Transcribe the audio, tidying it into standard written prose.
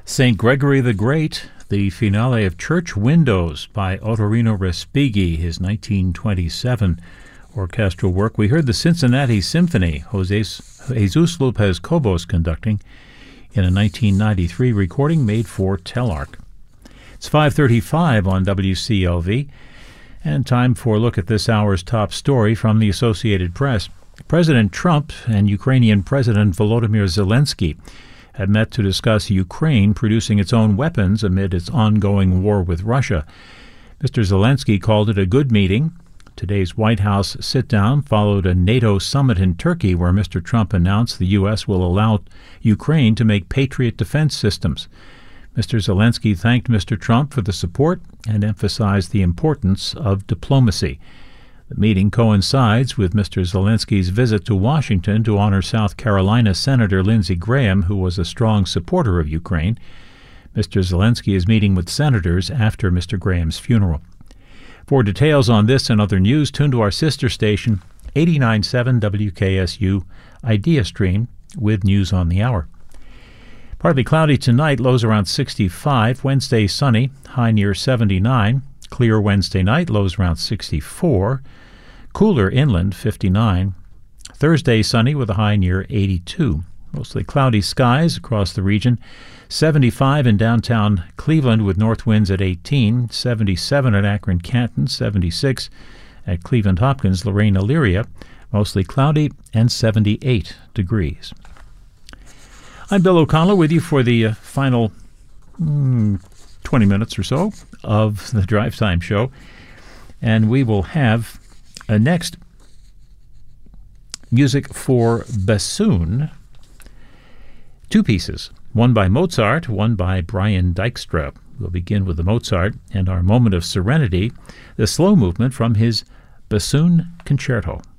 St. Gregory the Great, the finale of Church Windows by Ottorino Respighi, his 1927 orchestral work. We heard the Cincinnati Symphony, Jesus Lopez Cobos conducting, in a 1993 recording made for Telarc. It's 5:35 on WCLV, and time for a look at this hour's top story from the Associated Press. President Trump and Ukrainian President Volodymyr Zelensky have met to discuss Ukraine producing its own weapons amid its ongoing war with Russia. Mr. Zelensky called it a good meeting. Today's White House sit-down followed a NATO summit in Turkey where Mr. Trump announced the U.S. will allow Ukraine to make Patriot defense systems. Mr. Zelensky thanked Mr. Trump for the support and emphasized the importance of diplomacy. The meeting coincides with Mr. Zelensky's visit to Washington to honor South Carolina Senator Lindsey Graham, who was a strong supporter of Ukraine. Mr. Zelensky is meeting with senators after Mr. Graham's funeral. For details on this and other news, tune to our sister station, 89.7 WKSU Idea Stream, with news on the hour. Partly cloudy tonight, lows around 65. Wednesday sunny, high near 79. Clear Wednesday night, lows around 64. Cooler inland, 59. Thursday sunny with a high near 82. Mostly cloudy skies across the region. 75 in downtown Cleveland with north winds at 18. 77 at Akron Canton. 76 at Cleveland Hopkins, Lorraine Elyria. Mostly cloudy and 78 degrees. I'm Bill O'Connell with you for the final 20 minutes or so of the Drive Time Show. And we will have next music for bassoon. Two pieces, one by Mozart, one by Brian Dykstra. We'll begin with the Mozart and our moment of serenity, the slow movement from his bassoon concerto.